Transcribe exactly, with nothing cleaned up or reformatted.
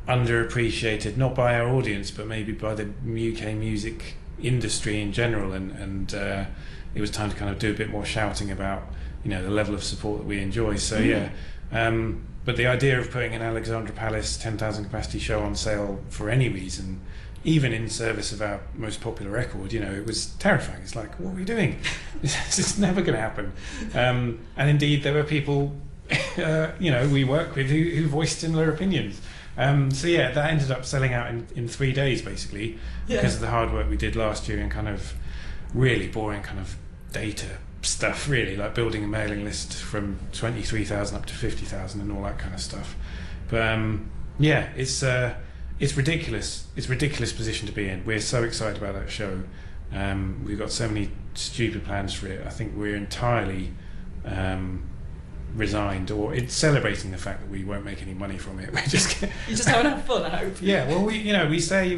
underappreciated, not by our audience, but maybe by the U K music industry in general, and and uh, it was time to kind of do a bit more shouting about, you know, the level of support that we enjoy. So mm. yeah, um, but the idea of putting an Alexandra Palace ten thousand capacity show on sale for any reason, even in service of our most popular record, you know, it was terrifying. It's like, what are we doing? This is never going to happen. Um, and indeed, there were people, uh, you know, we work with who, who voiced similar opinions. Um, so yeah, that ended up selling out in, in three days, basically, yeah. because of the hard work we did last year and kind of really boring kind of data stuff, really, like building a mailing list from twenty-three thousand up to fifty thousand and all that kind of stuff. But um, yeah, it's... Uh, It's ridiculous. It's a ridiculous position to be in. We're so excited about that show. Um, we've got so many stupid plans for it. I think we're entirely um, resigned, or it's celebrating the fact that we won't make any money from it. We're just you just having to have fun, I hope. Yeah. Well, we you know we say